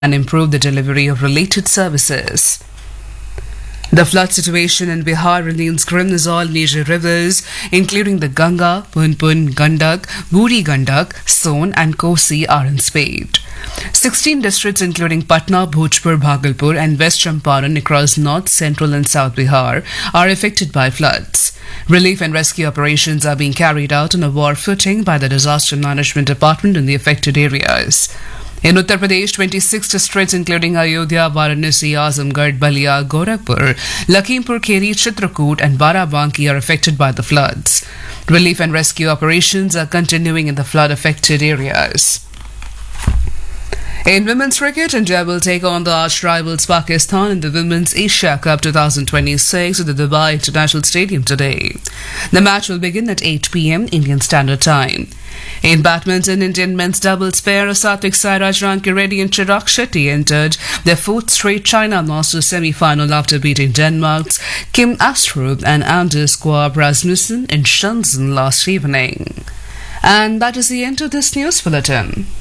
and improve the delivery of related services. The flood situation in Bihar remains grim as all major rivers, including the Ganga, Punpun, Gandak, Buri Gandak, Son and Kosi are in spate. 16 districts including Patna, Bhojpur, Bhagalpur and West Champaran across North, Central and South Bihar are affected by floods. Relief and rescue operations are being carried out on a war footing by the Disaster Management Department in the affected areas. In Uttar Pradesh, 26 districts including Ayodhya, Varanasi, Azamgarh, Balia, Gorakhpur, Lakhimpur Kheri, Chitrakoot and Barabanki are affected by the floods. Relief and rescue operations are continuing in the flood-affected areas. In women's cricket, India will take on the arch rivals Pakistan in the Women's Asia Cup 2026 at the Dubai International Stadium today. The match will begin at 8 p.m. Indian Standard Time. In badminton, Indian men's doubles pair Satvik Sairaj, Ranki Reddy and Chirag Shetty entered their fourth straight China Masters semi-final after beating Denmark's Kim Astrup and Anders Skaarup Rasmussen in Shenzhen last evening. And that is the end of this news bulletin.